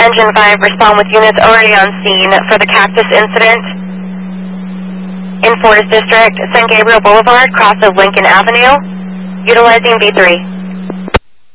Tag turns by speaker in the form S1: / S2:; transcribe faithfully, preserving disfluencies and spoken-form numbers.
S1: Engine five, respond with units already on scene for the Cactus incident in Forest District, San Gabriel Boulevard, cross of Lincoln Avenue, utilizing B three.